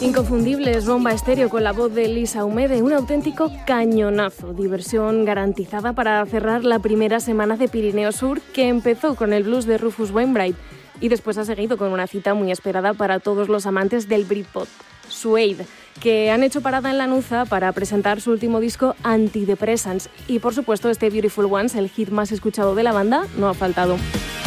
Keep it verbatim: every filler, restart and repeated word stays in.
Inconfundibles, Bomba Estéreo con la voz de Lisa Humede, un auténtico cañonazo, diversión garantizada para cerrar la primera semana de Pirineo Sur, que empezó con el blues de Rufus Wainwright y después ha seguido con una cita muy esperada para todos los amantes del Britpop, Suede, que han hecho parada en Lanuza para presentar su último disco Antidepressants y por supuesto este Beautiful Ones, el hit más escuchado de la banda, no ha faltado.